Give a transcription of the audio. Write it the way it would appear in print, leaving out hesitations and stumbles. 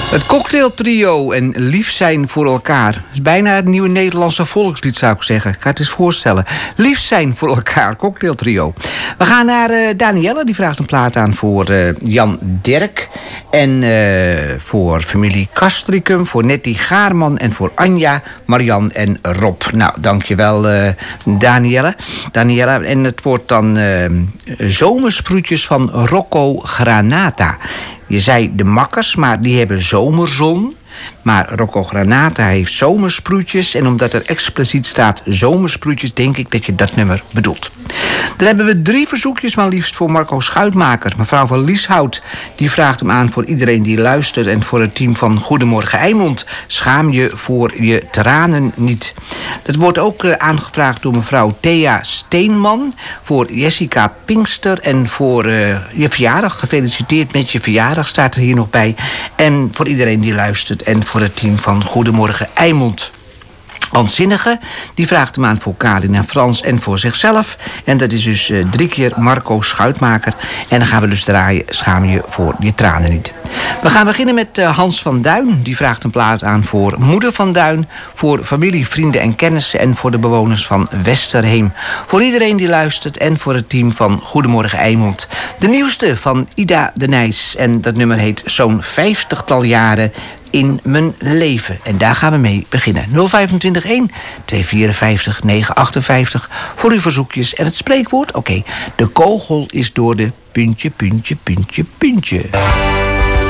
Het cocktailtrio en lief zijn voor elkaar. Dat is bijna het nieuwe Nederlandse volkslied, zou ik zeggen. Ik ga het eens voorstellen. Lief zijn voor elkaar, cocktailtrio. We gaan naar Danielle, die vraagt een plaat aan voor Jan Dirk. En voor familie Castricum, voor Nettie Gaarman en voor Anja, Marian en Rob. Nou, dankjewel Danielle. En het wordt dan Zomersproetjes van Rocco Granata. Je zei de makkers, maar die hebben zomerzon. Maar Rocco Granata heeft zomersproetjes. En omdat er expliciet staat zomersproetjes, denk ik dat je dat nummer bedoelt. Dan hebben we 3 verzoekjes, maar liefst voor Marco Schuitmaker. Mevrouw van Lieshout, die vraagt hem aan voor iedereen die luistert. En voor het team van Goedemorgen Eimond. Schaam je voor je tranen niet. Dat wordt ook aangevraagd door mevrouw Thea Steenman. Voor Jessica Pinkster en voor je verjaardag. Gefeliciteerd met je verjaardag, staat er hier nog bij. En voor iedereen die luistert. En voor het team van Goedemorgen Eimond. Waanzinnige, die vraagt hem aan voor Karin en Frans en voor zichzelf. En dat is dus 3 keer Marco Schuitmaker. En dan gaan we dus draaien Schaam je voor je tranen niet. We gaan beginnen met Hans van Duin. Die vraagt een plaat aan voor moeder van Duin, voor familie, vrienden en kennissen en voor de bewoners van Westerheem. Voor iedereen die luistert en voor het team van Goedemorgen Eimond. De nieuwste van Ida de Nijs. En dat nummer heet Zo'n 50-tal jaren in mijn leven. En daar gaan we mee beginnen. 025 1 254 958 voor uw verzoekjes. En het spreekwoord, oké. De kogel is door de puntje, puntje, puntje, puntje.